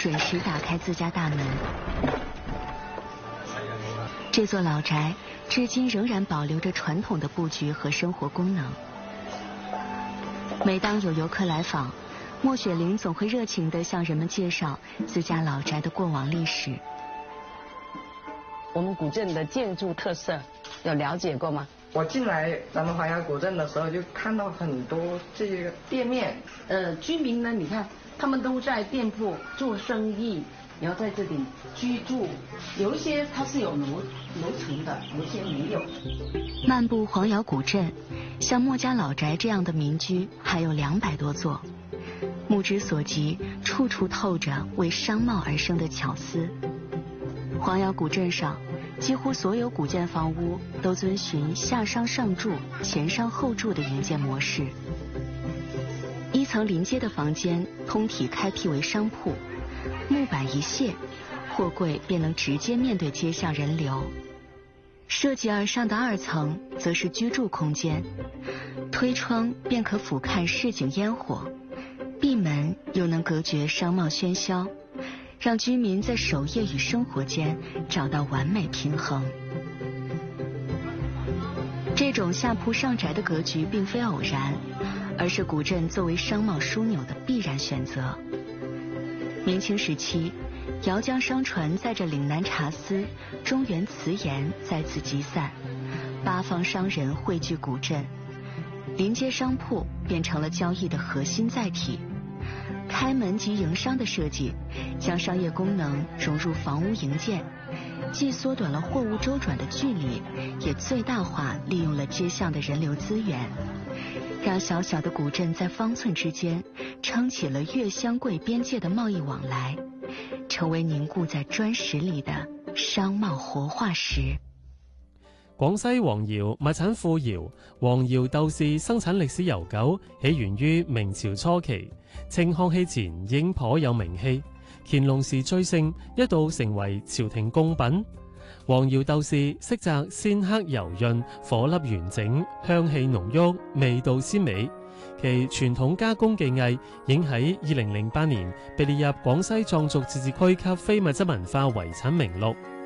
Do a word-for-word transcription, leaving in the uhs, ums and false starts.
准时打开自家大门。这座老宅至今仍然保留着传统的布局和生活功能。每当有游客来访，莫雪玲总会热情地向人们介绍自家老宅的过往历史。 我们古镇的建筑特色有了解过吗？ 我进来咱们黄崖古镇的时候，就看到很多这个店面。 呃，居民呢，你看他们都在店铺做生意，然后在这里居住。有一些它是有楼楼层的，有一些没有。 漫步黄窑古镇，像莫家老宅这样的民居还有两百多座，目之所及，处处透着为商贸而生的巧思。黄窑古镇上，几乎所有古建房屋都遵循下商上筑、前商后筑的营建模式。一层临街的房间通体开辟为商铺，木板一卸，货柜便能直接面对街巷人流。涉级而上的二层则是居住空间，推窗便可俯瞰市井烟火，闭门又能隔绝商贸喧嚣，让居民在守业与生活间找到完美平衡。这种下铺上宅的格局并非偶然，而是古镇作为商贸枢纽的必然选择。明清时期，姚江商船载着岭南茶丝、中原瓷盐再次集散，八方商人汇聚古镇，临街商铺变成了交易的核心载体。开门即营商的设计，将商业功能融入房屋营建，既缩短了货物周转的距离，也最大化利用了街巷的人流资源，让小小的古镇在方寸之间撑起了粤湘桂边界的贸易往来，成为凝固在砖石里的商貿活化石。 廣西黃窯物產富窯，黃窯豆豉生產歷史悠久，起源於明朝初期，清康熙前已經頗有名氣，乾隆時最盛，一度成為朝廷貢品。黃窯豆豉色澤鮮黑柔潤，顆粒完整，香氣濃郁，味道鮮美。其傳統加工技藝已經喺二零零八年被列入廣西壯族自治區級非物質文化遺產名錄。